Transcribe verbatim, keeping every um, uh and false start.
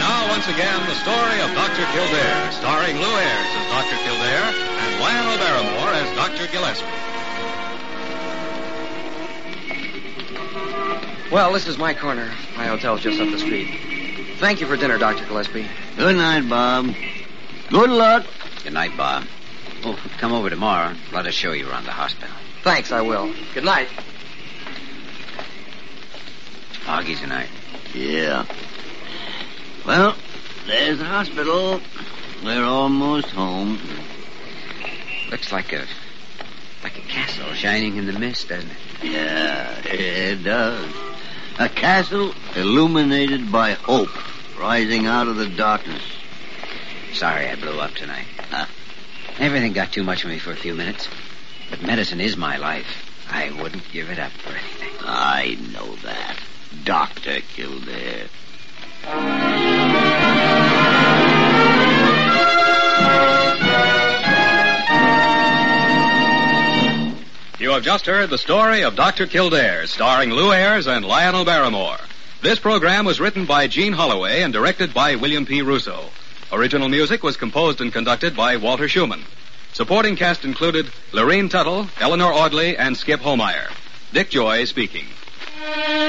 Now, once again, the story of Doctor Kildare, starring Lou Ayres as Doctor Kildare and Lionel Barrymore as Doctor Gillespie. Well, this is my corner. My hotel's just up the street. Thank you for dinner, Doctor Gillespie. Good night, Bob. Good luck. Good night, Bob. Oh, come over tomorrow. Let us show you around the hospital. Thanks, I will. Good night. Augie's good night. Yeah. Well, there's the hospital. We're almost home. Looks like a like a castle shining in the mist, doesn't it? Yeah, it does. A castle illuminated by hope, rising out of the darkness. Sorry I blew up tonight. Huh? Everything got too much for me for a few minutes. But medicine is my life. I wouldn't give it up for anything. I know that. Doctor Kildare. You have just heard the story of Doctor Kildare, starring Lou Ayres and Lionel Barrymore. This program was written by Gene Holloway and directed by William P. Russo. Original music was composed and conducted by Walter Schumann. Supporting cast included Lorene Tuttle, Eleanor Audley, and Skip Homeyer. Dick Joy speaking.